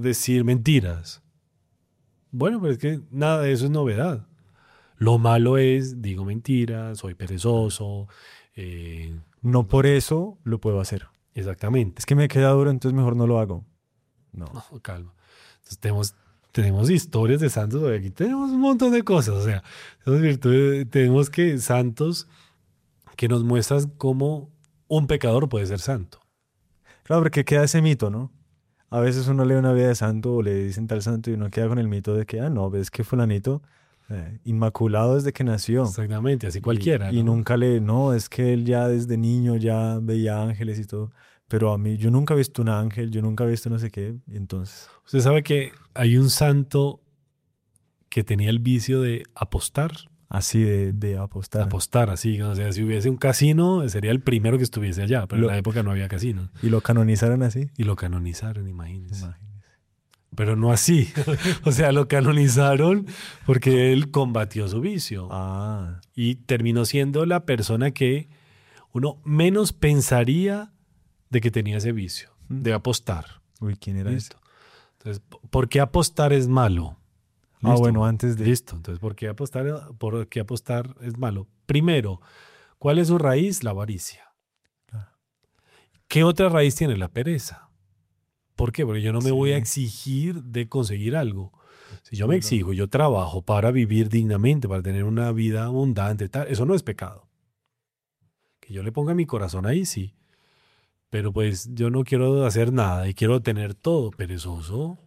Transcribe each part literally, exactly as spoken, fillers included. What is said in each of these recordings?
decir mentiras. Bueno, pero es que nada de eso es novedad. Lo malo es, digo mentiras, soy perezoso. Eh, No por eso lo puedo hacer. exactamente. Es que me queda duro, entonces mejor no lo hago. No. No, calma. Entonces tenemos, tenemos historias de santos. Aquí tenemos un montón de cosas. O sea, tenemos virtudes, tenemos que santos que nos muestran cómo un pecador puede ser santo. Claro, porque queda ese mito, ¿no? A veces uno lee una vida de santo o le dicen tal santo y uno queda con el mito de que, ah, no, ves que fulanito, eh, inmaculado desde que nació. Exactamente, así Y, cualquiera, y ¿no? nunca le, no, es que él ya desde niño ya veía ángeles y todo. Pero a mí, yo nunca he visto un ángel, yo nunca he visto no sé qué. Y entonces, Usted sabe que hay un santo que tenía el vicio de apostar. así de, de apostar. Apostar, así. O sea, si hubiese un casino, sería el primero que estuviese allá. Pero Lo- en la época no había casino. Y lo canonizaron así. Y lo canonizaron, imagínense. Imagínese. Pero no así. O sea, lo canonizaron porque él combatió su vicio. Ah, Y terminó siendo la persona que uno menos pensaría de que tenía ese vicio, Mm. de apostar. uy, ¿quién era ese? ¿Listo? Entonces, ¿por qué apostar es malo? Ah, ¿Listo? bueno, antes de... Listo. Entonces, ¿por qué apostar, por qué apostar es malo? Primero, ¿cuál es su raíz? La avaricia. Claro. ¿Qué otra raíz tiene? La pereza. ¿Por qué? Porque yo no me voy a Sí. exigir de conseguir algo. Si yo me Claro. exijo, yo trabajo para vivir dignamente, para tener una vida abundante, tal, eso no es pecado. Que yo le ponga mi corazón ahí, sí. Pero pues yo no quiero hacer nada y quiero tener todo, perezoso.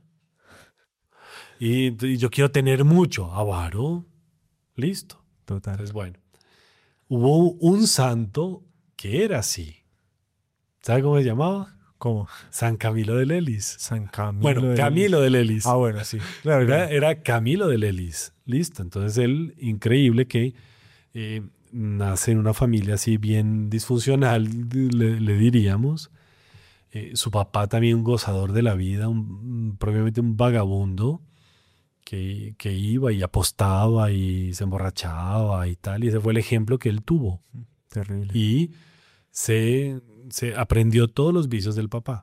Y, y yo quiero tener mucho, avaro. Listo. Total. Entonces, bueno. Hubo un santo que era así. ¿Sabe cómo se llamaba? ¿Cómo? San Camilo de Lelis. San Camilo. Bueno, de Camilo de Lelis. Ah, bueno, sí. Claro, Era, claro. era Camilo de Lelis. Listo. Entonces él, increíble que eh, nace en una familia así bien disfuncional, le, le diríamos. Eh, su papá también un gozador de la vida, un, un- propiamente un vagabundo que, que iba y apostaba y se emborrachaba y tal. Y ese fue el ejemplo que él tuvo. Terrible. Y se, se aprendió todos los vicios del papá.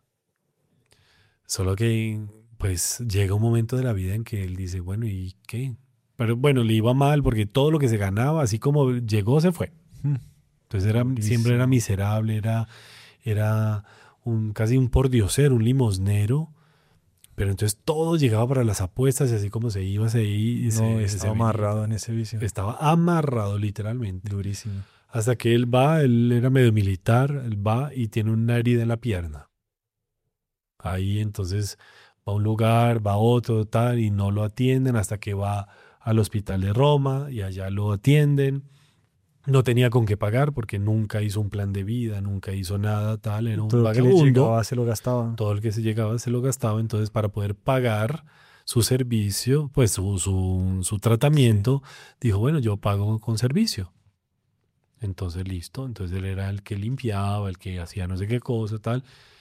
Solo que pues llega un momento de la vida en que él dice, bueno, ¿y qué? Pero bueno, le iba mal porque todo lo que se ganaba, así como llegó, se fue. Mm. Entonces era, Durísimo. siempre era miserable, era, era un, casi un pordiosero, un limosnero. Pero entonces todo llegaba para las apuestas y así como se iba, se iba. No, se, estaba se venía. amarrado en ese vicio. Estaba amarrado literalmente. Durísimo. Hasta que él va, él era medio militar, él va y tiene una herida en la pierna. Ahí entonces va a un lugar, va a otro, tal, y no lo atienden hasta que va al hospital de Roma y allá lo atienden. No tenía con qué pagar porque nunca hizo un plan de vida, nunca hizo nada, tal, era un Todo lo que le vagabundo. llegaba se lo gastaba. Todo el que se llegaba se lo gastaba, entonces para poder pagar su servicio, pues su, su, su tratamiento, dijo, bueno, yo pago con servicio. Entonces, listo. Entonces él era el que limpiaba, el que hacía no sé qué cosa, tal.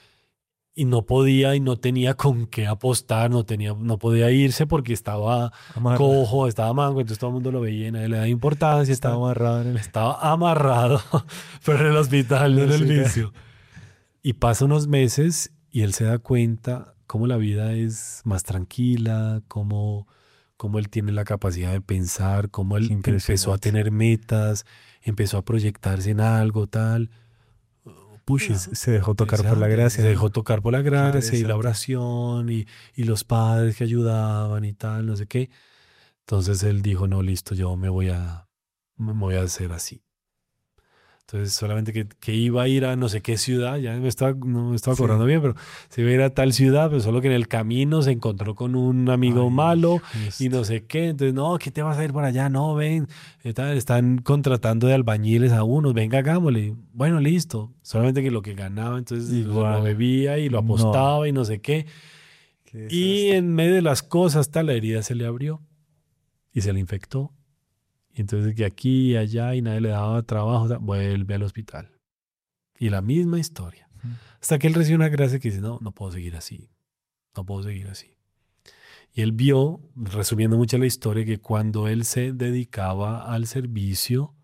Y no podía y no tenía con qué apostar, no tenía, no podía irse porque estaba Amarra- cojo, estaba mango, entonces todo el mundo lo veía y nadie le daba importancia, Estaba estaba, amarrado en el... estaba amarrado, pero en el hospital, no en el Sí, claro. vicio. Y pasa unos meses y él se da cuenta cómo la vida es más tranquila, cómo, cómo él tiene la capacidad de pensar, cómo él Qué empezó a impresionante. tener metas, empezó a proyectarse en algo, tal. Pushes. Se se dejó tocar por la Interesante. gracia. Se dejó tocar por la gracia y la Interesante. oración y, y los padres que ayudaban y tal, no sé qué. Entonces él dijo, no, listo, yo me voy a, me voy a hacer así. Entonces solamente que, que iba a ir a no sé qué ciudad, ya me estaba, no me estaba Sí. acordando bien, pero se iba a ir a tal ciudad, pero solo que en el camino se encontró con un amigo Ay, malo justo. y no sé qué. Entonces, no, ¿qué te vas a ir por allá? No, ven, están, están contratando de albañiles a unos, venga, hagámosle. Bueno, listo. Solamente que lo que ganaba, entonces Igual. lo bebía y lo No. apostaba y no sé qué. Qué Y desastre. en medio de las cosas, tal, la herida se le abrió y se le infectó. Y entonces que aquí y allá y nadie le daba trabajo, tal, vuelve al hospital. Y la misma historia. Ujú. Hasta que él recibe una gracia que dice, no, no puedo seguir así. No puedo seguir así. Y él vio, resumiendo mucho la historia, que cuando él se dedicaba al servicio,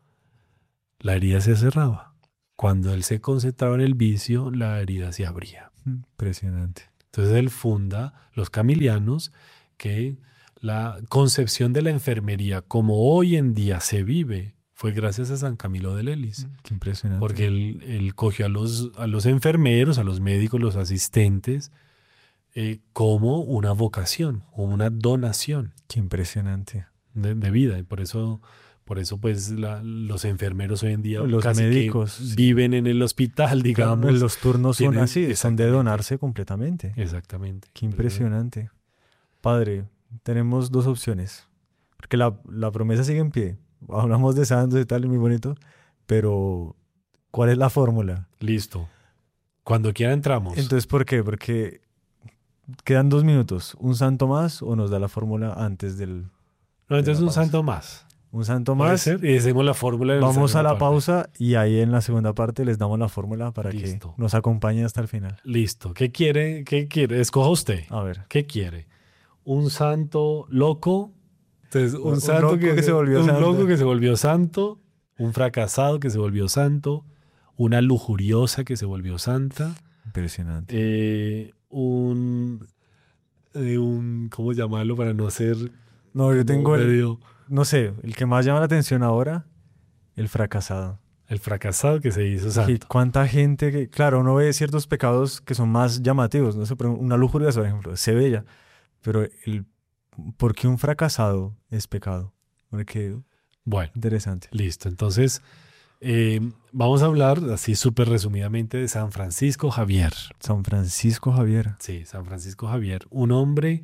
la herida se cerraba. Cuando él se concentraba en el vicio, la herida se abría. Impresionante. Entonces él funda los camilianos, que la concepción de la enfermería como hoy en día se vive fue gracias a San Camilo de Lelis. Qué impresionante. Porque él, él cogió a los, a los enfermeros, a los médicos, los asistentes, eh, como una vocación o una donación Qué impresionante. de, de vida. Y por eso, por eso pues, la- los enfermeros hoy en día Los casi médicos, que sí. viven en el hospital, digamos. Los turnos son tienen- así, son de exactamente. donarse completamente. Exactamente. Qué impresionante. Padre, tenemos dos opciones. Porque la, la promesa sigue en pie. Hablamos de santos y tal, y muy bonito. Pero, ¿cuál es la fórmula? Listo. Cuando quiera entramos. Entonces, ¿por qué? Porque quedan dos minutos. ¿Un santo más o nos da la fórmula antes del... no, entonces la un pausa? santo más. Un santo ¿Puede más? ser? Y decimos la fórmula. de Vamos a segunda la parte. pausa y ahí en la segunda parte les damos la fórmula para Listo. que nos acompañen hasta el final. Listo. ¿Qué quiere? ¿Qué quiere? Escoja usted. A ver. ¿Qué quiere? ¿Un santo loco? Entonces, un, Un santo loco que se volvió un santo. loco que se volvió santo, un fracasado que se volvió santo, una lujuriosa que se volvió santa, Impresionante. eh, un, eh, un, ¿cómo llamarlo para no ser No, yo como tengo el, medio- no sé, el que más llama la atención ahora, el fracasado. el fracasado que se hizo Que santo? cuánta gente que, claro, uno ve ciertos pecados que son más llamativos, no sé, por ejemplo, una lujuria, por ejemplo, se ve ya, pero el, ¿por qué un fracasado es pecado? Porque Bueno, interesante. listo. Entonces, eh, vamos a hablar así súper resumidamente de San Francisco Javier. San Francisco Javier. Sí, San Francisco Javier, un hombre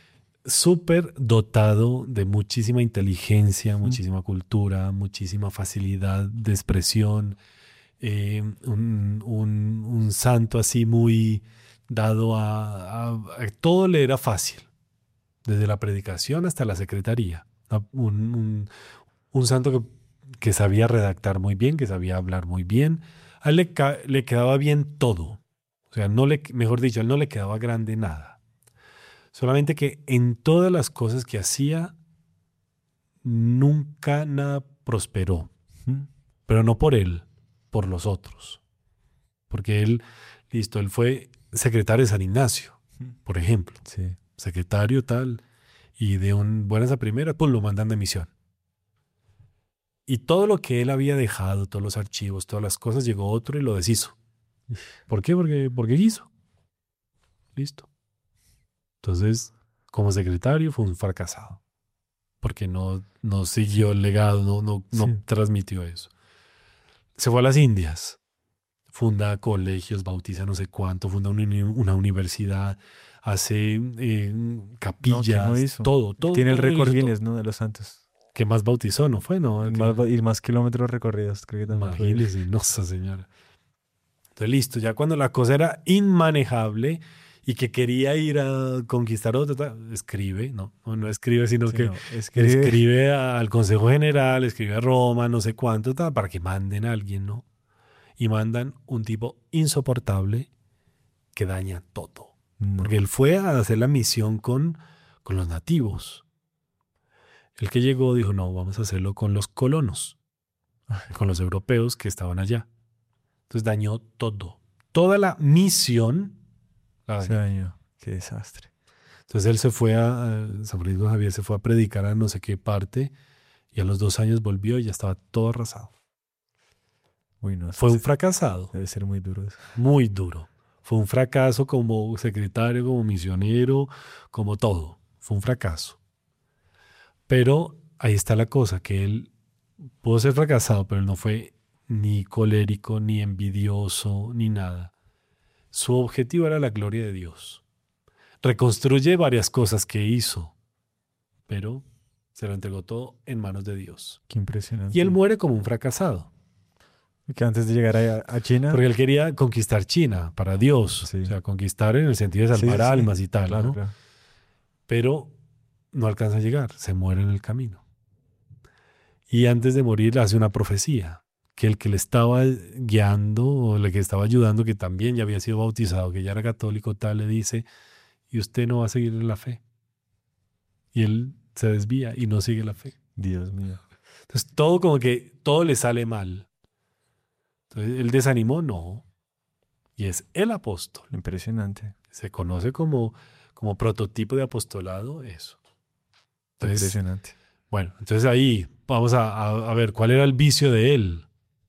súper dotado de muchísima inteligencia, muchísima cultura, muchísima facilidad de expresión, eh, un, un- un santo así muy dado a, a- a- todo le era fácil, desde la predicación hasta la secretaría. A- Un, un- un santo que, que sabía redactar muy bien, que sabía hablar muy bien. A él le, ca- le quedaba bien todo. O sea, no le, mejor dicho, a él no le quedaba grande nada. Solamente que en todas las cosas que hacía, nunca nada prosperó. ¿Mm? Pero no por él, por los otros. Porque él, listo, él fue secretario de San Ignacio, por ejemplo. Sí. Secretario tal, y de un buenas a primeras, pues lo mandan de misión. Y todo lo que él había dejado, todos los archivos, todas las cosas, llegó otro y lo deshizo. ¿Por qué? Porque, porque quiso. Listo. Entonces, como secretario fue un fracasado. Porque no, no siguió el legado, no, no, no Sí. transmitió eso. Se fue a las Indias. Funda colegios, bautiza no sé cuánto, funda una, uni- una universidad, hace eh, capillas, no hizo? todo, todo. Tiene el todo récord hizo, todo. Guinness, ¿no? De los santos. ¿Qué más bautizó? ¿No fue? No, Y que- más, y más kilómetros recorridos, creo que también fue. imagínese, no, esa señora. Entonces, listo, ya cuando la cosa era inmanejable y que quería ir a conquistar otra, ta- escribe, no, no, no escribe, sino Sí, que no, escribe. escribe al Consejo General, escribe a Roma, no sé cuánto, ta, para que manden a alguien, ¿no? Y mandan un tipo insoportable que daña todo. No. Porque él fue a hacer la misión con, con los nativos. El que llegó dijo, no, vamos a hacerlo con los colonos, con los europeos que estaban allá. Entonces dañó todo. Toda la misión la Se dañó. dañó. Qué desastre. Entonces él se fue a, a- San Francisco Javier se fue a predicar a no sé qué parte y a los dos años volvió y ya estaba todo arrasado. Uy, no. Fue eso un fracasado, debe ser muy duro eso. muy duro. Fue un fracaso como secretario, como misionero, como todo. Fue un fracaso. Pero ahí está la cosa, que él pudo ser fracasado, pero él no fue ni colérico, ni envidioso, ni nada. Su objetivo era la gloria de Dios. Reconstruye varias cosas que hizo, pero se lo entregó todo en manos de Dios. Qué impresionante. Y él muere como un fracasado, Que antes de llegar a, a China. porque él quería conquistar China para Dios, Sí. o sea, conquistar en el sentido de Sí, salvar sí. almas y tal, Claro, ¿no? claro. Pero no alcanza a llegar, se muere en el camino. Y antes de morir hace una profecía, que el que le estaba guiando o el que estaba ayudando, que también ya había sido bautizado, que ya era católico tal, le dice, y usted no va a seguir en la fe. Y él se desvía y no sigue la fe. Dios mío. Entonces todo como que, todo le sale mal. Entonces él desanimó, no. Y es el apóstol. Impresionante. Se conoce como, como prototipo de apostolado eso. Entonces, Impresionante. bueno, entonces ahí vamos a, a, a ver cuál era el vicio de él.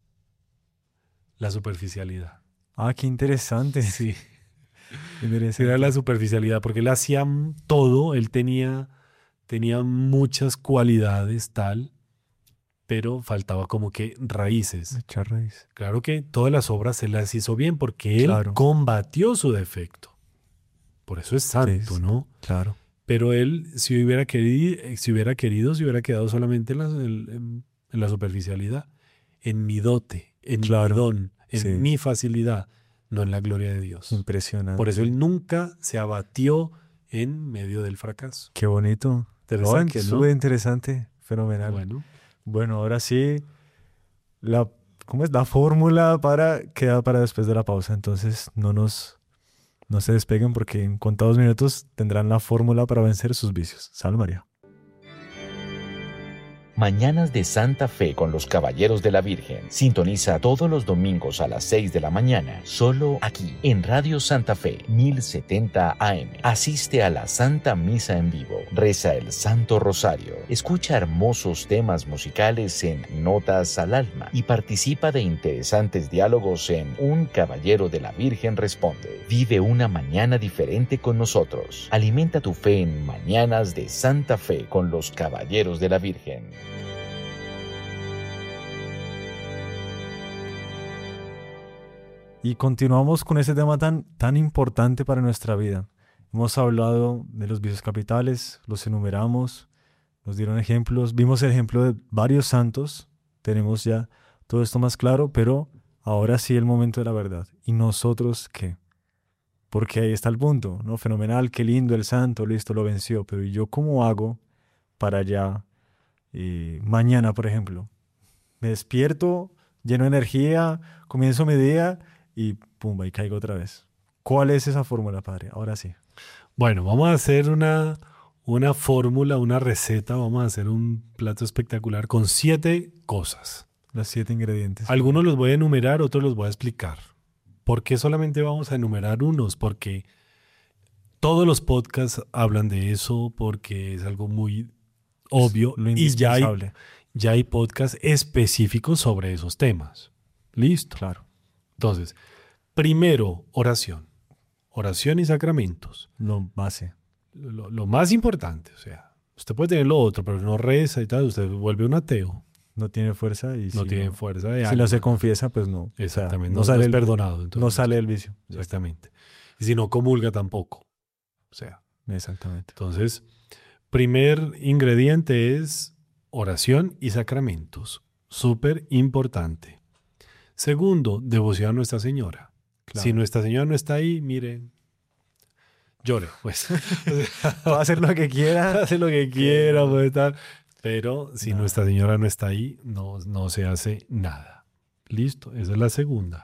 La superficialidad. Ah, qué interesante. Sí, Qué interesante. era la superficialidad, porque él hacía todo, él tenía, tenía muchas cualidades tal, pero faltaba como que raíces. Echar raíz. Claro que todas las obras se las hizo bien porque él Claro. combatió su defecto. Por eso es santo, Sí, ¿no? Claro. Pero él, si hubiera querido, si hubiera querido, se hubiera quedado solamente en la, en, en la superficialidad, en mi dote, en Claro. mi don, en Sí. mi facilidad, no en la gloria de Dios. Impresionante. Por eso él nunca se abatió en medio del fracaso. Qué bonito. Interesante, Oh, ¿no? súper interesante. Fenomenal. Bueno, Bueno, ahora sí, la, ¿cómo es? La fórmula para queda para después de la pausa. Entonces, no nos no se despeguen porque en contados minutos tendrán la fórmula para vencer sus vicios. Salve María. Mañanas de Santa Fe con los Caballeros de la Virgen. Sintoniza todos los domingos a las seis de la mañana, solo aquí, en Radio Santa Fe, mil setenta A M. Asiste a la Santa Misa en vivo, reza el Santo Rosario, escucha hermosos temas musicales en Notas al Alma y participa de interesantes diálogos en Un Caballero de la Virgen Responde. Vive una mañana diferente con nosotros. Alimenta tu fe en Mañanas de Santa Fe con los Caballeros de la Virgen. Y continuamos con ese tema tan, tan importante para nuestra vida. Hemos hablado de los vicios capitales, los enumeramos, nos dieron ejemplos, vimos el ejemplo de varios santos, tenemos ya todo esto más claro, pero ahora sí el momento de la verdad. ¿Y nosotros qué? Porque ahí está el punto, ¿no? Fenomenal, qué lindo el santo, listo, lo venció, pero ¿y yo cómo hago para ya eh, mañana, por ejemplo? Me despierto lleno de energía, comienzo mi día y pumba, y caigo otra vez. ¿Cuál es esa fórmula, padre? Ahora sí. bueno, vamos a hacer una, una fórmula, una receta, vamos a hacer un plato espectacular con siete cosas. Los siete ingredientes. Algunos los voy a enumerar, otros los voy a explicar. ¿Por qué solamente vamos a enumerar unos? Porque todos los podcasts hablan de eso, porque es algo muy obvio Lo y ya hay, indispensable. ya hay podcasts específicos sobre esos temas. ¿Listo? Claro. Entonces, primero, oración. Oración y sacramentos. Lo base. Lo, lo más importante, o sea, usted puede tener lo otro, pero no reza y tal, usted vuelve un ateo. No tiene fuerza y No si tiene no- fuerza de Si alma. lo se confiesa, pues no. O sea, Exactamente. no, no, sale no es el, perdonado. no entonces. sale el vicio. Exactamente. Y si no comulga tampoco. O sea, Exactamente. entonces, primer ingrediente es oración y sacramentos. Súper importante. Segundo, devoción a Nuestra Señora. Claro. Si Nuestra Señora no está ahí, mire, llore, pues. Puede hacer lo que quiera. Hace lo que quiera, puede estar. Pero si Nada. Nuestra Señora no está ahí, no, no se hace nada. Listo, esa es la segunda.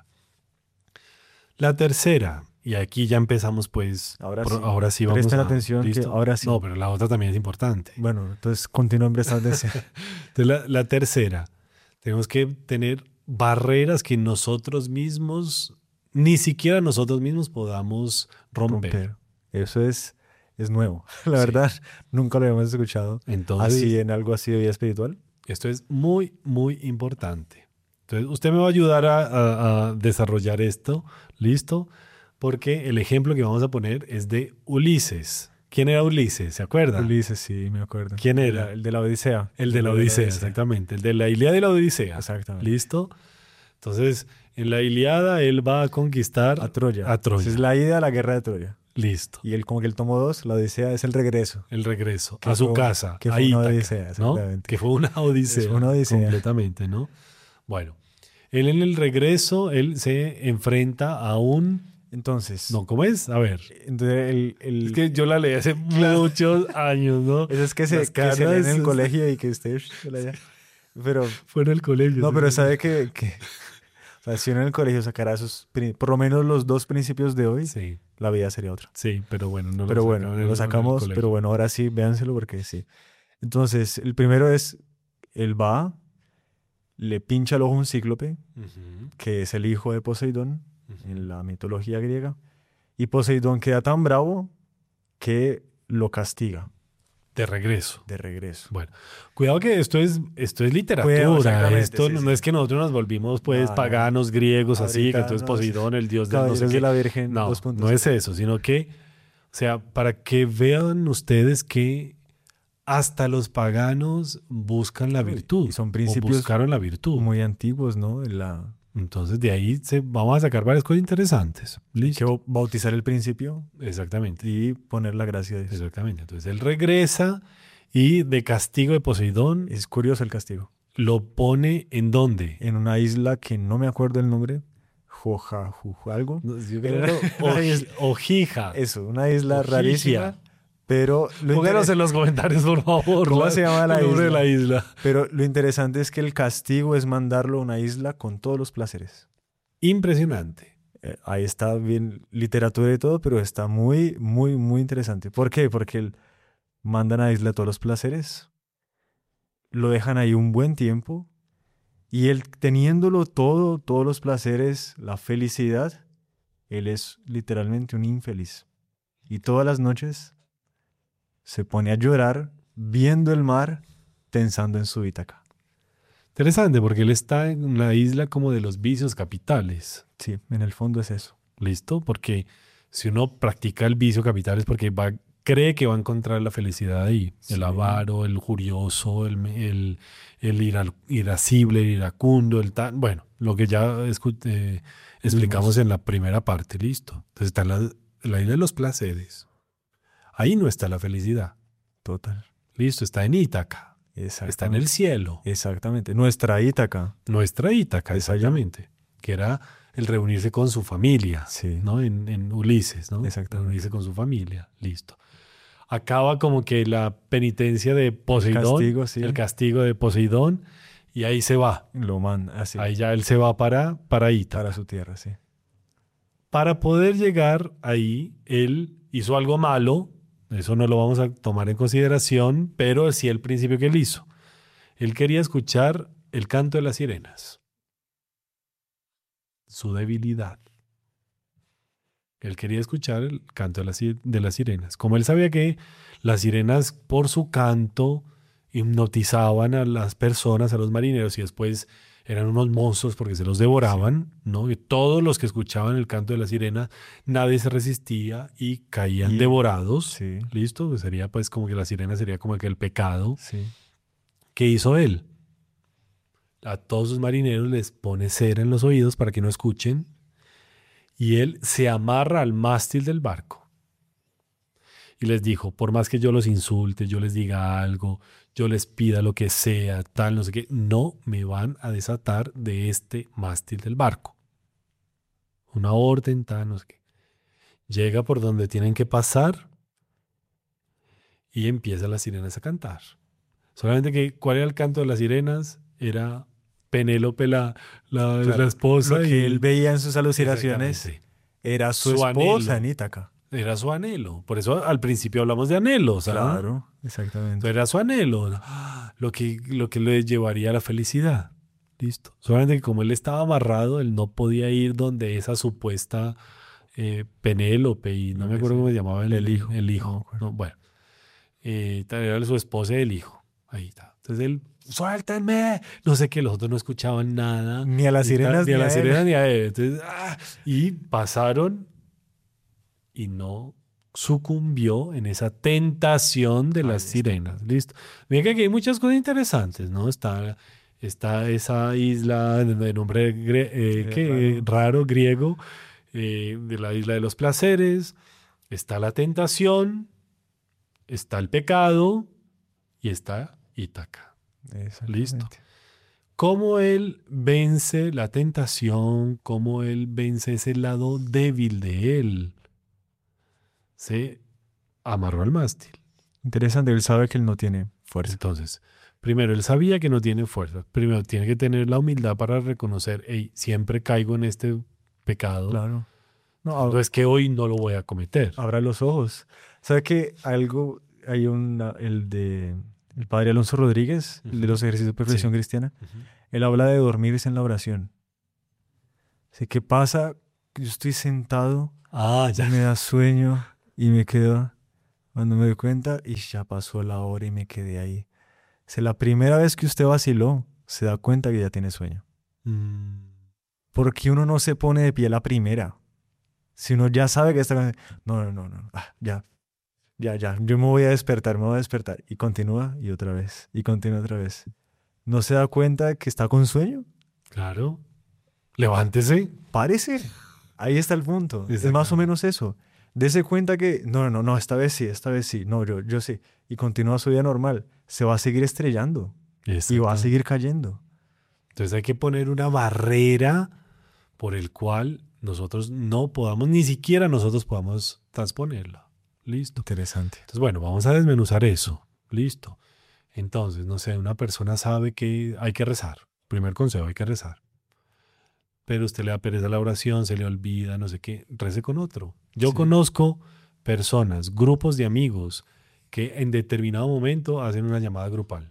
La tercera, y aquí ya empezamos pues, Ahora pro- sí. ahora sí vamos Presten a... atención que ¿listo? ahora sí. No, pero la otra también es importante. Bueno, entonces continúen prestando atención. Entonces la, la tercera, tenemos que tener barreras que nosotros mismos, ni siquiera nosotros mismos podamos romper. Romper. Eso es, es nuevo. La Sí. verdad, nunca lo habíamos escuchado. Entonces, Así en algo así de vida espiritual. esto es muy, muy importante. Entonces, usted me va a ayudar a, a- a desarrollar esto, ¿listo? Porque el ejemplo que vamos a poner es de Ulises. ¿Quién era Ulises? ¿Se acuerda? Ulises, sí, me acuerdo. ¿Quién era? El de la Odisea. El de la Odisea, exactamente. El de la Ilíada y la Odisea. Exactamente. ¿Listo? Entonces, en la Ilíada él va a conquistar A Troya. A Troya. Esa es la ida a la guerra de Troya. Listo. Y el, como que el tomo dos, la Odisea, es el regreso. El regreso Que a su fue- casa, que a fue una Ítaca, odisea, ¿no? exactamente. Que fue una odisea. Es una odisea. Completamente, ¿no? Bueno, él en el regreso, él se enfrenta a un... Entonces, No, ¿cómo es? A ver. entonces el, el- Es que yo la leí hace muchos años, ¿no? eso es que se, Las que se lee en caras, el es- colegio y que usted... Pero, Fue en el colegio. no, sí, pero sí. sabe que, que o sea, si uno en el colegio sacara esos, pri- por lo menos los dos principios de hoy, Sí, la vida sería otra. sí, pero bueno. No lo Pero bueno, sacaron en- lo en el sacamos, colegio. pero bueno, ahora sí, véanselo porque sí. Entonces, el primero es, él va, le pincha el ojo a un cíclope, Ujú, que es el hijo de Poseidón ujú. en la mitología griega, Y Poseidón queda tan bravo que lo castiga De regreso. de regreso. Bueno, cuidado que esto es, esto es Cuidado, literatura. exactamente, Esto sí, no, sí. no es que nosotros nos volvimos pues No, no. paganos griegos así, que Ahorita entonces nos- Poseidón, el dios del no sé Caballeros qué. de la Virgen No, dos punto no es cero. eso, sino que, o sea, para que vean ustedes que hasta los paganos buscan la Uy, virtud. y son o principios buscaron la virtud. Muy antiguos, ¿no? De la... Entonces de ahí se, vamos a sacar varias cosas interesantes. Hay ¿Listo? que bautizar el principio Exactamente. y poner la gracia de Dios. Exactamente. Entonces él regresa y de castigo de Poseidón Es curioso el castigo. lo pone ¿en dónde? En una isla que no me acuerdo el nombre, Joja, Juju, algo. No, yo Era creo que una Oji- isla- Ojija. Eso, una isla Ojigia. rarísima. Pero lo, Pónganos interes- en los comentarios, por favor. ¿Cómo se llama la el nombre de isla? la isla? pero lo interesante es que el castigo es mandarlo a una isla con todos los placeres. Impresionante. Eh, ahí está bien literatura y todo, pero está muy, muy, muy interesante. ¿Por qué? Porque el- mandan a la isla todos los placeres, lo dejan ahí un buen tiempo y él teniéndolo todo, todos los placeres, la felicidad, él es literalmente un infeliz. Y todas las noches se pone a llorar viendo el mar, pensando en su Ítaca. Interesante, porque él está en la isla como de los vicios capitales. Sí, en el fondo es eso. ¿Listo? Porque si uno practica el vicio capital es porque va, cree que va a encontrar la felicidad ahí. Sí. El avaro, el jurioso, el, el, el ira- irascible, el iracundo, el tan... Bueno, lo que ya escu- eh, explicamos Vimos. en la primera parte, ¿listo? Entonces está la, la isla de los placeres. Ahí no está la felicidad. Total. Listo, está en Ítaca. Está en Exactamente. el cielo. Exactamente. Nuestra Ítaca. Nuestra Ítaca, Es allá. exactamente. Que era el reunirse con su familia, Sí. ¿no? En, en Ulises, ¿no? Exactamente. Reunirse con su familia. Listo. Acaba como que la penitencia de Poseidón. castigo, sí. El castigo de Poseidón. Y ahí se va. Lo manda así. Ahí ya él se va para, para Ítaca. Para su tierra, sí. Para poder llegar ahí, él hizo algo malo. Eso no lo vamos a tomar en consideración, pero sí el principio que él hizo. Él quería escuchar el canto de las sirenas. Su debilidad. Él quería escuchar el canto de las, si- de las sirenas. Como él sabía que las sirenas, por su canto, hipnotizaban a las personas, a los marineros, y después eran unos monstruos porque se los devoraban, ¿no? Y todos los que escuchaban el canto de la sirena, nadie se resistía y caían Y- devorados. Sí. ¿Listo? Pues sería pues como que la sirena sería como que el pecado. Sí. ¿Qué hizo él? A todos sus marineros les pone cera en los oídos para que no escuchen y él se amarra al mástil del barco. Y les dijo, por más que yo los insulte, yo les diga algo, yo les pida lo que sea, tal, no sé qué, no me van a desatar de este mástil del barco. Una orden, tal, no sé qué. Llega por donde tienen que pasar y empiezan las sirenas a cantar. Solamente que, ¿cuál era el canto de las sirenas? Era Penélope, la, la, Claro, la esposa. Lo y que él veía en sus alucinaciones Exactamente. era su, Su esposa anhelo. en Ítaca. Era su anhelo. Por eso al principio hablamos de anhelos. ¿sabes? Claro, exactamente. Era su anhelo. ¿no? Lo que, lo que le llevaría a la felicidad. Listo. Solamente que como él estaba amarrado, él no podía ir donde esa supuesta eh, Penélope, y no Creo me que acuerdo sí. cómo se llamaba el, El hijo. El No me hijo. acuerdo. No, bueno. Eh, era su esposa y el hijo. Ahí está. Entonces él, suéltenme. No sé qué, los otros no escuchaban nada. Ni a las Y tal, sirenas ni a ni las a él. sirenas ni a él. Entonces, ah, y pasaron y no sucumbió en esa tentación de Ahí las está. sirenas. Listo. Mira que aquí hay muchas cosas interesantes, ¿no? Está, está esa isla de nombre gre- eh, Sí, que, raro. raro griego, eh, de la isla de los placeres. Está la tentación, está el pecado y está Ítaca. Exactamente. Listo. Cómo él vence la tentación, cómo él vence ese lado débil de él. Se amarró al mástil. Interesante, él sabe que él no tiene fuerza. Entonces, primero, él sabía que no tiene fuerza. Primero, tiene que tener la humildad para reconocer, hey, siempre caigo en este pecado. Claro. No, ab- Entonces, que hoy no lo voy a cometer. abra los ojos. ¿Sabe que algo, hay una, el de el padre Alonso Rodríguez, el de los ejercicios de perfección cristiana? Ujú. Él habla de dormirse en la oración. Así que pasa yo estoy sentado Ah, y ya. me da sueño y me quedo, cuando me doy cuenta, y ya pasó la hora y me quedé ahí. O sea, la primera vez que usted vaciló, se da cuenta que ya tiene sueño. Mm, Porque uno no se pone de pie la primera. Si uno ya sabe que está... No, no, no, no. Ah, ya, ya, ya. Yo me voy a despertar, me voy a despertar. Y continúa y otra vez. Y continúa otra vez. ¿No se da cuenta que está con sueño? claro. Levántese. Párese. Ahí está el punto. Es más o Exactamente. menos eso. Dese cuenta que, no, no, no, esta vez sí, esta vez sí. No, yo, yo sí. Y continúa su vida normal. Se va a seguir estrellando. Y va a Exacto. seguir cayendo. Entonces hay que poner una barrera por el cual nosotros no podamos, ni siquiera nosotros podamos transponerla. Listo. Interesante. Entonces, bueno, vamos a desmenuzar eso. Listo. Entonces, no sé, una persona sabe que hay que rezar. Primer consejo, hay que rezar. Pero usted le da pereza a la oración, se le olvida, no sé qué, rece con otro. Yo Sí. conozco personas, grupos de amigos que en determinado momento hacen una llamada grupal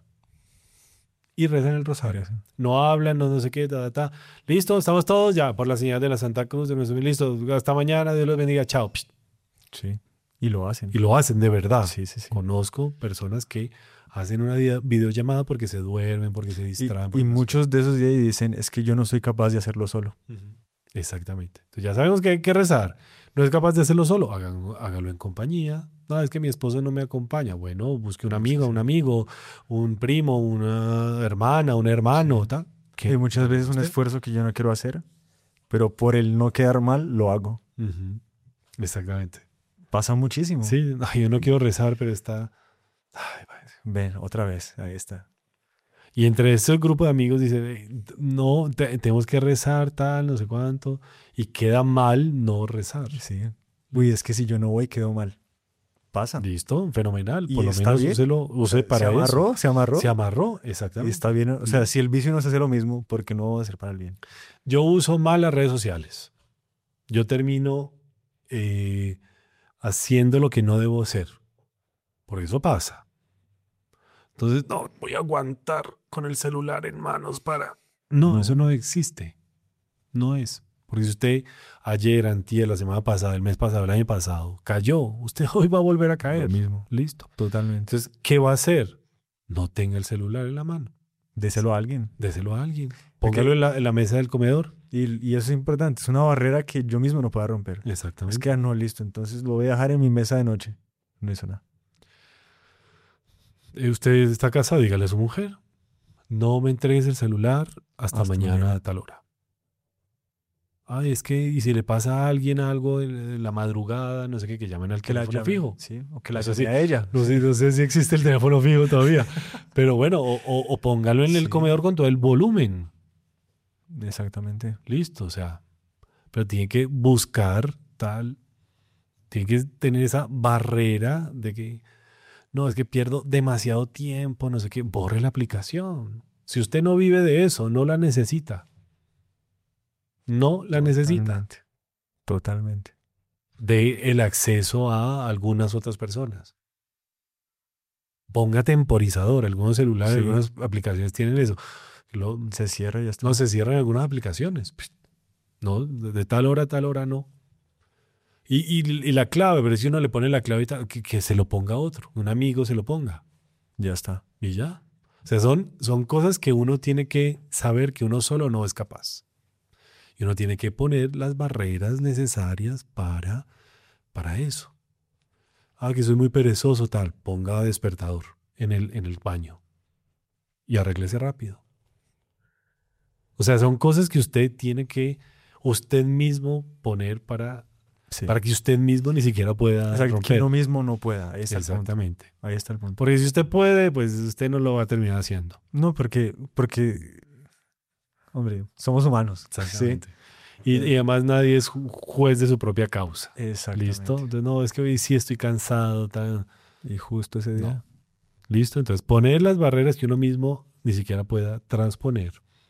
y rezan el rosario. Interesante. No hablan, no, no sé qué, ta, ta, ta. Listo, estamos todos ya por la señal de la Santa Cruz de nuestro listo. Hasta mañana, Dios los bendiga, chao. Psst. Sí. Y lo hacen. Y lo hacen de verdad. Sí, sí, sí. Conozco personas que hacen una vida- videollamada porque se duermen, porque se Y, distraen. y porque no sé muchos de esos días dicen, es que yo no soy capaz de hacerlo solo. Ujú. Exactamente. Entonces ya sabemos que hay que rezar. No es capaz de hacerlo solo, hagan- hágalo en compañía. No, es que mi esposo no me acompaña. Bueno, busque una amiga, Sí. un amigo, un primo, una hermana, un hermano. ¿Ta? ¿Qué? Hay muchas veces un ¿Usted? esfuerzo que yo no quiero hacer, pero por el no quedar mal, lo hago. Ujú. Exactamente. Pasa muchísimo. Sí, ay, yo no quiero rezar, pero está... Ay, padre. Ven, otra vez, ahí está. Y entre ese grupo de amigos dice, "Eh, no, te- tenemos que rezar, tal, no sé cuánto. Y queda mal no rezar. Sí. Uy, es que si yo no voy, quedo mal. Pasa. Listo, fenomenal. Y Por lo está menos bien. úselo, use para se amarró, eso. se amarró. Se amarró, Y exactamente. está bien. O sea, si el vicio nos hace lo mismo, ¿por qué no va a ser para el bien? Yo uso mal las redes sociales. Yo termino eh, haciendo lo que no debo hacer. Por eso pasa. Entonces, no, voy a aguantar con el celular en manos para... No, No. eso no existe. No es. Porque si usted ayer, antier, la semana pasada, el mes pasado, el año pasado, cayó, usted hoy va a volver a caer. Lo mismo. Listo. Totalmente. Entonces, ¿qué va a hacer? No tenga el celular en la mano. Déselo a alguien. Déselo a alguien. Póngalo en la, en la mesa del comedor. Y, y eso es importante. Es una barrera que yo mismo no puedo romper. Exactamente. Es que ah, no, listo. Entonces lo voy a dejar en mi mesa de noche. No hizo nada. Eh, Usted está casado, dígale a su mujer, no me entregues el celular hasta, Hasta mañana, mañana. a tal hora. Ay, es que, y si le pasa a alguien algo en, en la madrugada, no sé qué, que llamen al Que la teléfono llame. fijo. Sí, o que la Eso llame sí. a ella. No sé, no sé si existe el teléfono fijo todavía, pero bueno, o, o- o póngalo en el Sí. comedor con todo el volumen. Exactamente. Listo, o sea, pero tiene que buscar tal, tiene que tener esa barrera de que, no, es que pierdo demasiado tiempo, no sé qué, borre la aplicación. Si usted no vive de eso, no la necesita. No la necesita. Totalmente. Totalmente. De el acceso a algunas otras personas. Ponga temporizador. Algunos celulares, Sí. algunas aplicaciones tienen eso. Lo- Se cierra y ya está. no se cierran algunas aplicaciones. Pst, No, de de tal hora a tal hora no. Y, y- y la clave, pero si uno le pone la clave, y tal, que, que se lo ponga otro. Un amigo se lo ponga. Ya está. Y ya. O sea, son, son cosas que uno tiene que saber que uno solo no es capaz. Y uno tiene que poner las barreras necesarias para, para eso. Ah, que soy muy perezoso, tal. Ponga despertador en el, en el baño. Y arréglese rápido. O sea, son cosas que usted tiene que usted mismo poner para, Sí. para que usted mismo ni siquiera pueda O sea, que romper. uno mismo no pueda. Ahí está el punto. Exactamente. Ahí está el punto. Porque si usted puede, pues usted no lo va a terminar haciendo. No, porque, porque, hombre, somos humanos. Exactamente. Y, y además nadie es ju- juez de su propia causa. Sí, exactamente. ¿Listo? Entonces, no, es que hoy sí estoy cansado. Tal. Y justo ese día. No. ¿Listo? Entonces, poner las barreras que uno mismo ni siquiera pueda transponer.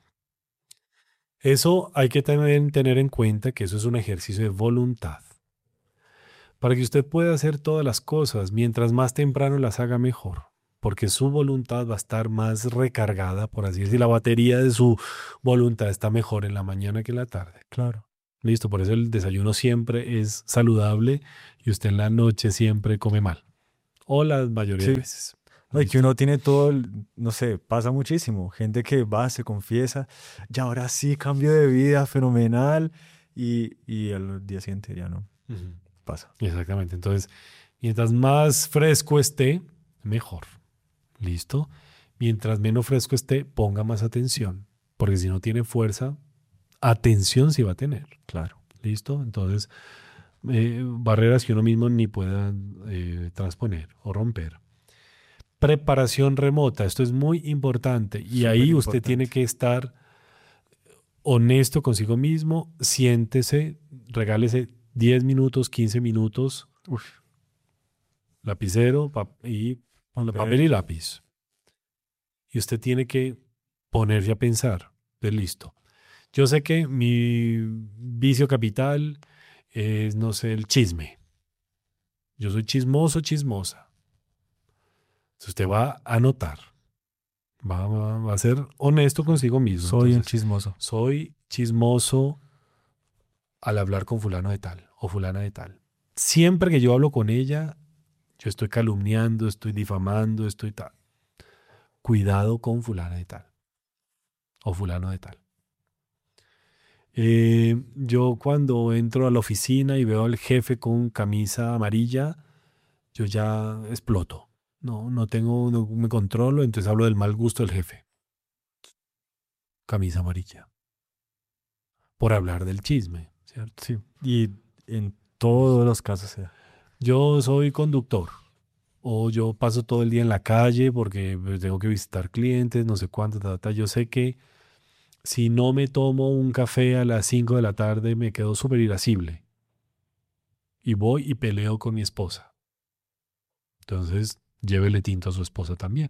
Eso hay que también tener en cuenta que eso es un ejercicio de voluntad. Para que usted pueda hacer todas las cosas, mientras más temprano las haga mejor. Porque su voluntad va a estar más recargada, por así decir. La batería de su voluntad está mejor en la mañana que en la tarde. Claro. Listo, por eso el desayuno siempre es saludable y usted en la noche siempre come mal. O la mayoría Sí. de veces. No, y Listo. que uno tiene todo, el- no sé, pasa muchísimo. Gente que va, se confiesa, ya ahora sí, cambio de vida, fenomenal. Y, y al día siguiente ya no Ujú. pasa. Exactamente. Entonces, mientras más fresco esté, mejor. ¿Listo? Mientras menos fresco esté, ponga más atención. Porque si no tiene fuerza, atención sí va a tener. Claro. ¿Listo? Entonces, eh, barreras que uno mismo ni pueda eh, transponer o romper. Preparación remota. Esto es muy importante. Y Súper ahí usted importante. tiene que estar honesto consigo mismo. Siéntese, regálese diez minutos, quince minutos, Uf, lapicero pap- y papel. papel y lápiz. Y usted tiene que ponerse a pensar. De listo. Yo sé que mi vicio capital es, no sé, el chisme. Yo soy chismoso, chismosa. Entonces usted va a anotar. Va, va- va a ser honesto consigo mismo. Soy un Entonces, chismoso. soy chismoso al hablar con fulano de tal o fulana de tal. Siempre que yo hablo con ella, yo estoy calumniando, estoy difamando, estoy tal. Cuidado con fulana de tal o fulano de tal. Eh, yo cuando entro a la oficina y veo al jefe con camisa amarilla, yo ya exploto. No, no tengo, no me controlo, entonces hablo del mal gusto del jefe. Camisa amarilla. Por hablar del chisme, ¿cierto? Sí. Y en todos los casos sea. Yo soy conductor o yo paso todo el día en la calle porque pues, tengo que visitar clientes, no sé cuánto, ta, ta, ta. Yo sé que si no me tomo un café a las cinco de la tarde me quedo súper irascible y voy y peleo con mi esposa. Entonces, llévele tinto a su esposa también.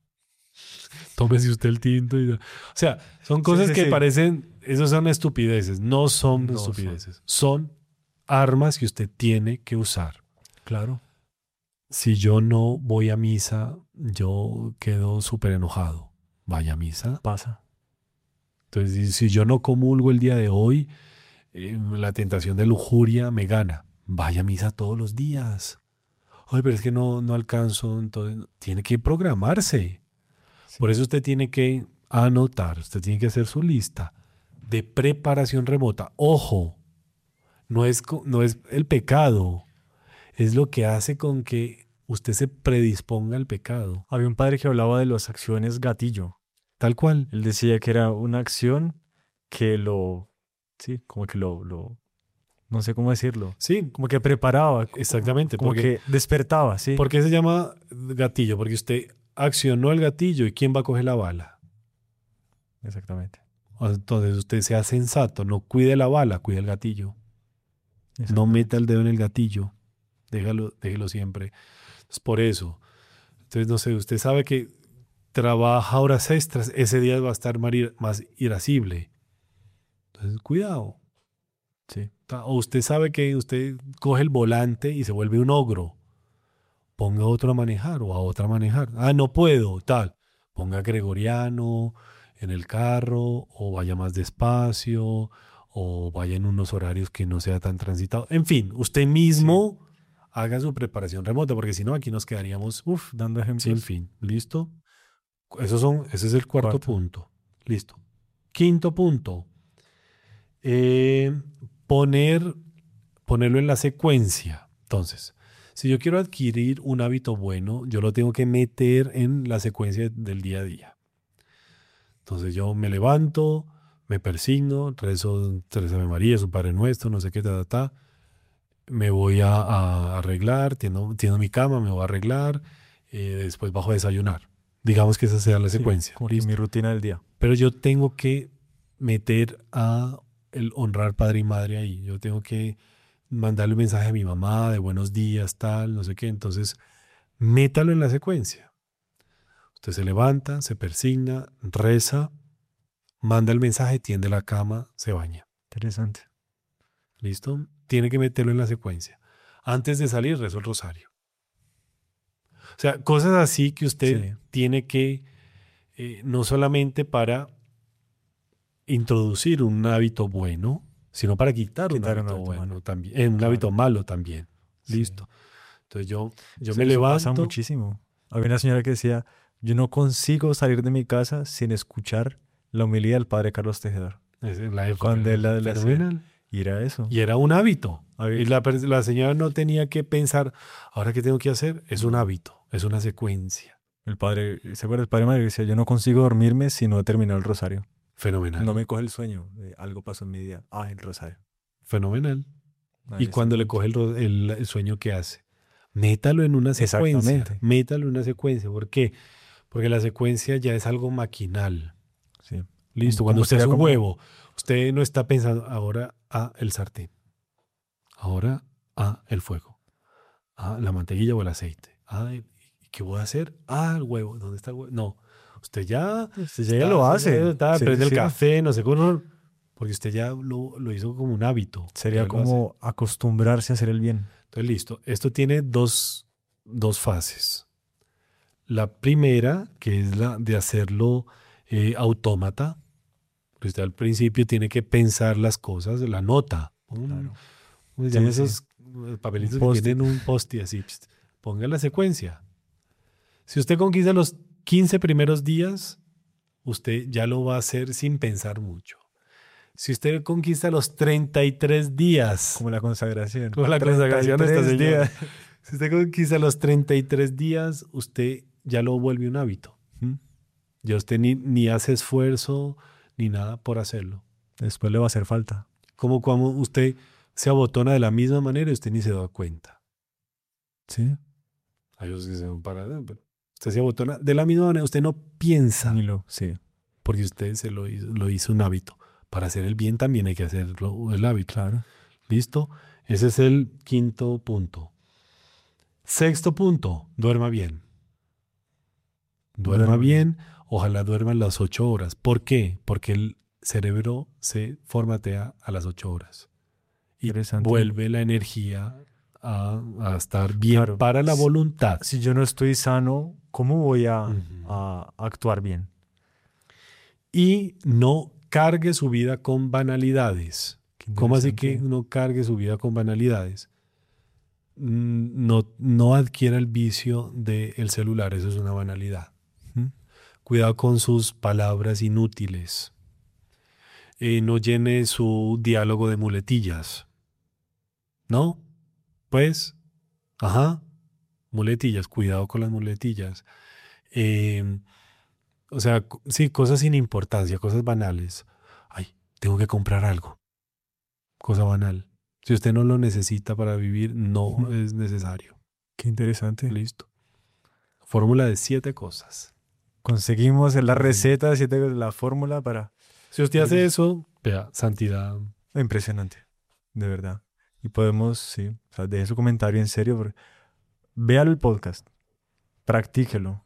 Tómese usted el tinto. Y... O sea, son cosas sí, que sí. parecen, esas son estupideces. No son No estupideces. Son armas que usted tiene que usar. Claro. Si yo no voy a misa, yo quedo súper enojado. Vaya a misa. Pasa. Entonces, y si yo no comulgo el día de hoy, eh, la tentación de lujuria me gana. Vaya a misa todos los días. Ay, pero es que no, no alcanzo. Entonces, tiene que programarse. Sí. Por eso usted tiene que anotar, usted tiene que hacer su lista de preparación remota. Ojo, no es, co- no es el pecado, es lo que hace con que usted se predisponga al pecado. Había un padre que hablaba de las acciones gatillo. Tal cual. Él decía que era una acción que lo, sí, como que lo, lo, no sé cómo decirlo, Sí, como que preparaba, exactamente. como Porque, que despertaba, sí. ¿por qué se llama gatillo? Porque usted accionó el gatillo y ¿quién va a coger la bala? Exactamente. Entonces usted sea sensato, no cuide la bala, cuide el gatillo. No Exactamente. meta el dedo en el gatillo, déjalo, déjelo siempre. Es por eso. Entonces, no sé, usted sabe que trabaja horas extras, ese día va a estar más ir- más irascible. Entonces, cuidado. Sí. Ta- O usted sabe que usted coge el volante y se vuelve un ogro. Ponga a otro a manejar o a otra a manejar. Ah, no puedo, tal. Ponga a Gregoriano en el carro o vaya más despacio o vaya en unos horarios que no sea tan transitado. En fin, usted mismo haga su preparación remota porque si no aquí nos quedaríamos Uf, dando ejemplos. sin fin. ¿Listo? Esos son, ese es el cuarto, Cuarto. punto. Listo. Quinto punto. Eh, poner, ponerlo en la secuencia. Entonces, si yo quiero adquirir un hábito bueno, yo lo tengo que meter en la secuencia del día a día. Entonces yo me levanto, me persigno, rezo tres Ave María, un Padre Nuestro, no sé qué, ta, ta, ta. Me voy a, a arreglar, tiendo, tiendo mi cama, me voy a arreglar, eh, después bajo a desayunar. Digamos que esa sea la Sí, secuencia. como que ¿Listo? mi rutina del día. Pero yo tengo que meter a el honrar padre y madre ahí. Yo tengo que mandarle un mensaje a mi mamá de buenos días, tal, no sé qué. Entonces, métalo en la secuencia. Usted se levanta, se persigna, reza, manda el mensaje, tiende la cama, se baña. Interesante. ¿Listo? Tiene que meterlo en la secuencia. Antes de salir, rezo el rosario. O sea, cosas así que usted Sí. tiene que, eh, no solamente para introducir un hábito bueno, sino para quitar, Quitar un un hábito hábito bueno malo. también, eh, un Claro. hábito malo también. Sí. Listo. Entonces yo, yo Eso- me eso pasa levanto. muchísimo. Había una señora que decía, yo no consigo salir de mi casa sin escuchar la homilía del padre Carlos Tejedor. Es en la época, Cuando él la- la hacía. fenomenal. Y era eso. Y era un hábito. Hábito. Y la, pers- la señora no tenía que pensar, ¿ahora qué tengo que hacer? Es un hábito, es una secuencia. El padre, ¿se acuerda? El padre Mario decía, yo no consigo dormirme si no he terminado el rosario. Fenomenal. No me coge el sueño. eh, algo pasó en mi día. Ah, el rosario. Fenomenal. Ahí Y está cuando el le punto. coge el, ro- el- el sueño, ¿qué hace? Métalo en una secuencia. Exactamente. Métalo en una secuencia. ¿Por qué? Porque la secuencia ya es algo maquinal. Sí. Listo. ¿Cómo Cuando usted hace sería un como- huevo, usted no está pensando ahora a el sartén. Ahora a el fuego. A la mantequilla o el aceite. Ah, ¿y qué voy a hacer? Ah, el huevo. ¿Dónde está el huevo? No. Usted ya, Usted ya lo hace. está, Sí, prende el sí. café, no sé cómo. Porque usted ya lo, lo hizo como un hábito. Sería Ya lo hace. como acostumbrarse a hacer el bien. Entonces, listo. Esto tiene dos, dos fases. La primera, que es la de hacerlo eh, autómata. Usted al principio tiene que pensar las cosas, la nota. Un- Claro. ¿Cómo se Sí, llaman sí. esos eh, papelitos Un que post-it. tienen un post-it así? Pst, ponga la secuencia. Si usted conquista los quince primeros días, usted ya lo va a hacer sin pensar mucho. Si usted conquista los treinta y tres días, Como la consagración. como la consagración de esta treinta y tres señora. días. Si usted conquista los treinta y tres días, usted ya lo vuelve un hábito. ¿Mm? Ya usted ni, ni hace esfuerzo ni nada por hacerlo. Después le va a hacer falta. Como cuando usted se abotona de la misma manera y usted ni se da cuenta. Sí. Hay otros que se van para pero usted se abotona de la misma manera, usted no piensa, Ni lo, sí. porque usted se lo hizo, lo hizo un hábito. Para hacer el bien también hay que hacerlo el hábito. Claro. ¿Listo? Ese es el quinto punto. Sexto punto, duerma bien. Duerma Duerma bien, ojalá duerma las ocho horas. ¿Por qué? Porque el cerebro se formatea a las ocho horas. Y Interesante. vuelve la energía a, a estar bien Claro. para la voluntad. Si yo no estoy sano, ¿cómo voy a, Ujú. a actuar bien? Y no cargue su vida con banalidades. Qué ¿Cómo así que interesante. no cargue su vida con banalidades? Mm, No, no adquiera el vicio del celular, eso es una banalidad. Ujú. Cuidado con sus palabras inútiles. Eh, no llene su diálogo de muletillas. ¿No? Pues, ajá, muletillas, cuidado con las muletillas. Eh, o sea, co- sí, cosas sin importancia, cosas banales. Ay, tengo que comprar algo. Cosa banal. Si usted no lo necesita para vivir, no Ujú. es necesario. Qué interesante. Listo. Fórmula de siete cosas. Conseguimos la Sí. receta, siete- la fórmula para... Si usted hace eso, vea, santidad. Impresionante, de verdad. Y podemos, sí, o sea, deje su comentario en serio. porque- Vea el podcast, practíquelo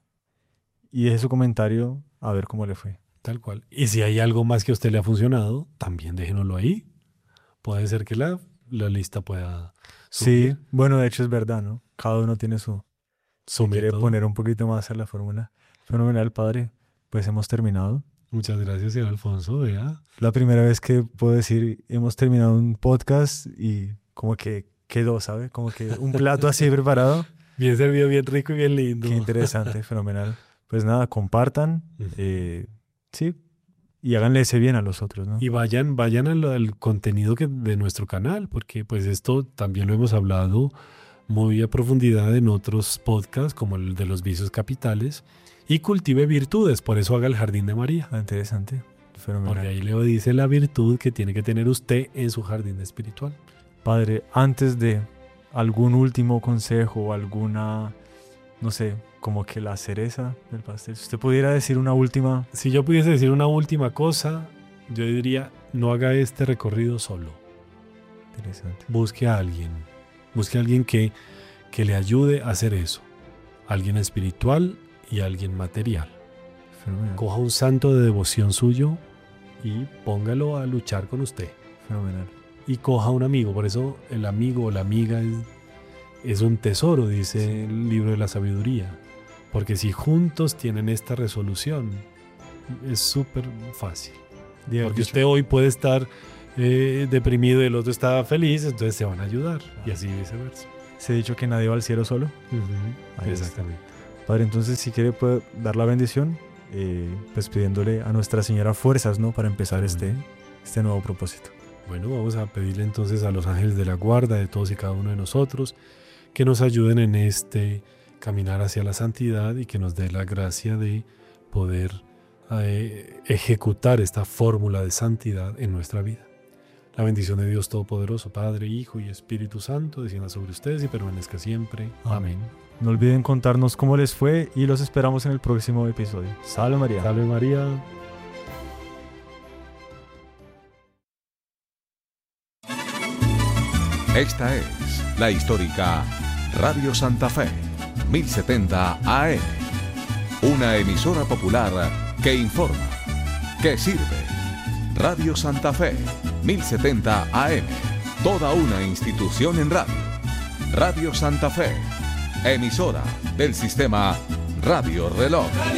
y deje su comentario a ver cómo le fue. Tal cual. Y si hay algo más que a usted le ha funcionado, también déjenoslo ahí. Puede ser que la, la lista pueda Sí, subir bueno, de hecho es verdad, ¿no? Cada uno tiene su... su Si quiere método. poner un poquito más a la fórmula. Fenomenal, padre. Pues hemos terminado. Muchas gracias, señor Alfonso. Vea. La primera vez que puedo decir, hemos terminado un podcast y como que quedó, ¿sabe? Como que un plato así preparado. Bien servido, bien rico y bien lindo. Qué interesante, fenomenal. Pues nada, compartan, Ujú. eh, sí, y háganle ese bien a los otros, ¿no? Y vayan, vayan al, al contenido que, de nuestro canal, porque pues esto también lo hemos hablado muy a profundidad en otros podcasts, como el de los vicios capitales, y cultive virtudes, por eso haga el Jardín de María, Ah, interesante, fenomenal. porque ahí le dice la virtud que tiene que tener usted en su jardín espiritual. Padre, antes de algún último consejo o alguna, no sé, como que la cereza del pastel, si usted pudiera decir una última, Si yo pudiese decir una última cosa, yo diría, no haga este recorrido solo. interesante. Busque a alguien, busque a alguien que, que le ayude a hacer eso. Alguien espiritual y alguien material. Fenomenal, Coja un santo de devoción suyo y póngalo a luchar con usted. fenomenal. Y coja un amigo. Por eso el amigo o la amiga es, es un tesoro, dice el libro de la sabiduría. Porque si juntos tienen esta resolución, es súper fácil. Diga, Porque dicho, usted hoy puede estar eh, deprimido y el otro está feliz, entonces se van a ayudar y así viceversa. Se ha dicho que nadie va al cielo solo. Uh-huh. Ahí Exactamente. está. Padre, entonces si quiere puede dar la bendición, eh, pues pidiéndole a Nuestra Señora fuerzas, ¿no? Para empezar uh-huh. este, este nuevo propósito. Bueno, vamos a pedirle entonces a los ángeles de la guarda de todos y cada uno de nosotros que nos ayuden en este caminar hacia la santidad y que nos dé la gracia de poder eh, ejecutar esta fórmula de santidad en nuestra vida. La bendición de Dios Todopoderoso, Padre, Hijo y Espíritu Santo, descienda sobre ustedes y permanezca siempre. Amén. No olviden contarnos cómo les fue y los esperamos en el próximo episodio. Salve María. Salve María. Esta es la histórica Radio Santa Fe, mil setenta A M. Una emisora popular que informa, que sirve. Radio Santa Fe, mil setenta A M. Toda una institución en radio. Radio Santa Fe, emisora del sistema Radio Reloj.